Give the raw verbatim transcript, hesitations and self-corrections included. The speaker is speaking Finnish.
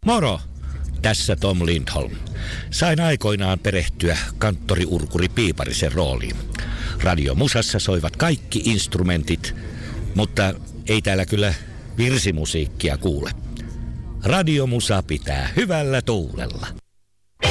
Moro! Tässä Tom Lindholm. Sain aikoinaan perehtyä kanttori Urkuri Piiparisen rooliin. Radiomusassa soivat kaikki instrumentit, mutta ei täällä kyllä virsimusiikkia kuule. Radiomusa pitää hyvällä tuulella.